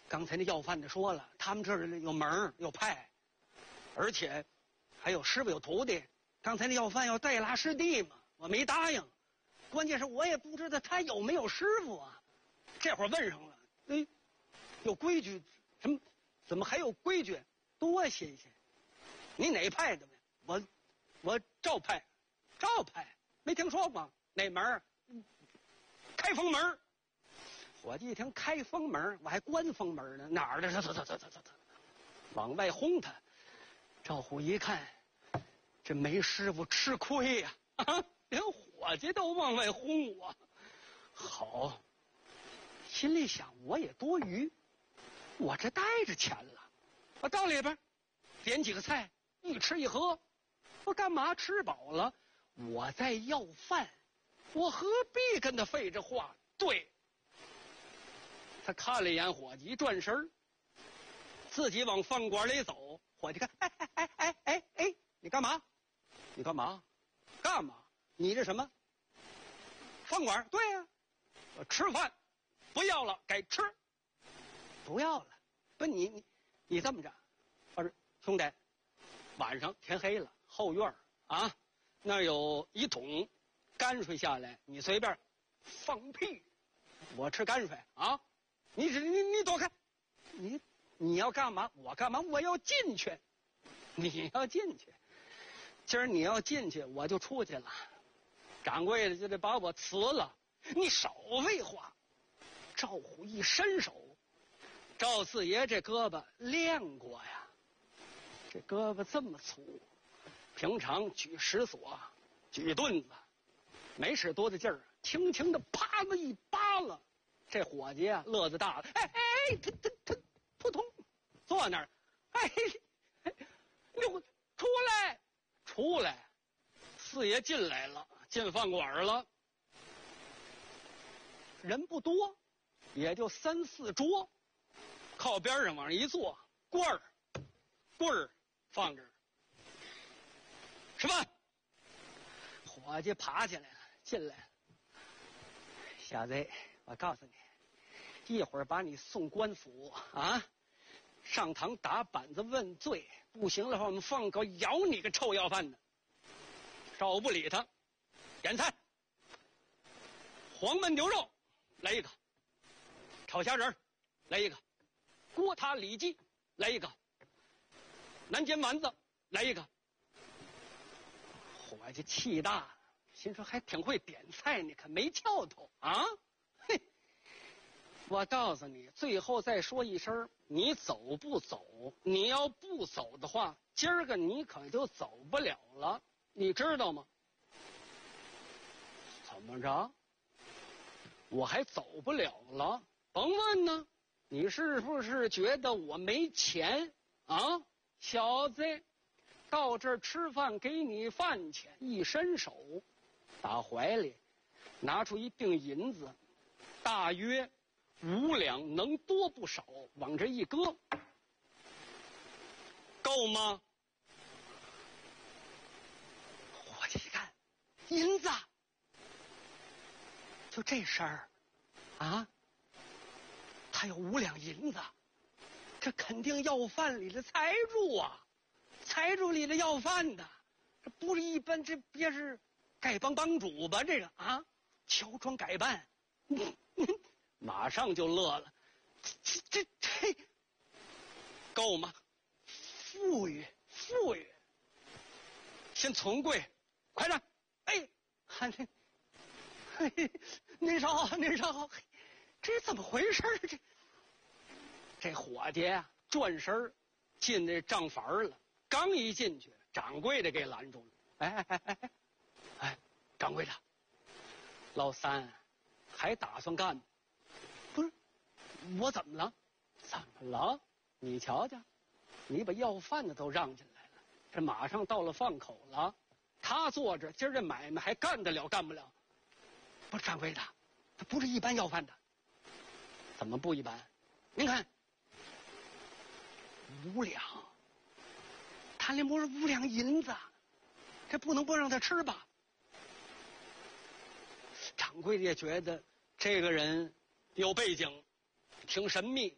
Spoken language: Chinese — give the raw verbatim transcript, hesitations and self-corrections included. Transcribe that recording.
刚才那要饭的说了，他们这儿有门有派，而且还有师傅有徒弟。刚才那要饭要带拉师弟嘛，我没答应。关键是我也不知道他有没有师傅啊。这会儿问上了，哎，有规矩，什么？怎么还有规矩？多新鲜！你哪派的呗？我，我赵派，赵派没听说过哪门？开封门。伙计一听开封门，我还关封门呢，哪儿的？走走走走走走，往外轰他。赵虎一看，这没师傅吃亏呀、啊！啊，连伙计都往外轰我，好。心里想，我也多余，我这带着钱了，我到里边点几个菜，一吃一喝，我干嘛吃饱了我再要饭？我何必跟他费这话？对。他看了一眼伙计，一转身自己往饭馆里走。伙计看，哎哎哎哎哎哎，你干嘛？你干嘛？干嘛？你这什么？饭馆？对呀、啊，我吃饭，不要了，改吃。不要了，不你你你这么着，我说兄弟，晚上天黑了，后院啊，那儿有一桶泔水下来，你随便放屁，我吃泔水啊。你你你躲开，你你要干嘛？我干嘛？我要进去，你要进去。今儿你要进去，我就出去了。掌柜的就得把我辞了。你少废话。赵虎一伸手，赵四爷这胳膊练过呀，这胳膊这么粗，平常举石锁、举盾子，没使多大劲儿，轻轻的啪的一扒拉。这伙计啊，乐子大了，哎哎，他他他，扑通，坐那儿，哎，溜出来，出来，四爷进来了，进饭馆了，人不多，也就三四桌，靠边上往上一坐，棍儿，棍儿放这儿，吃饭。伙计爬起来了，进来了，小子。我告诉你，一会儿把你送官府啊，上堂打板子问罪，不行的话我们放狗咬你个臭要饭的。赵不理他，点菜，黄焖牛肉来一个，炒虾仁来一个，锅塌里脊来一个，南煎丸子来一个。伙计气大了，心说还挺会点菜，你可没翘头啊。嘿，我告诉你，最后再说一声，你走不走？你要不走的话，今儿个你可就走不了了，你知道吗？怎么着？我还走不了了？甭问呢，你是不是觉得我没钱啊？小子，到这儿吃饭给你饭钱，一伸手，打怀里拿出一锭银子。大约五两，能多不少，往这一搁，够吗？伙计一看，银子，就这事儿啊，他有五两银子，这肯定要饭里的财主啊，财主里的要饭的，这不是一般，这别是丐帮帮主吧？这个啊，乔装改扮。马上就乐了，这这这够吗？富裕富裕，先存柜，快点！哎，还那，嘿，您稍好，您稍好，这怎么回事？这这伙计啊，转身进那账房了，刚一进去，掌柜的给拦住了。哎哎哎哎哎，掌柜的，老三还打算干吗？不是，我怎么了？怎么了？你瞧瞧，你把要饭的都让进来了，这马上到了饭口了，他坐着，今儿这买卖还干得了干不了？不是掌柜的，他不是一般要饭的。怎么不一般？您看，五两，他那不是五两银子，这不能不让他吃吧？掌柜的也觉得这个人有背景，挺神秘，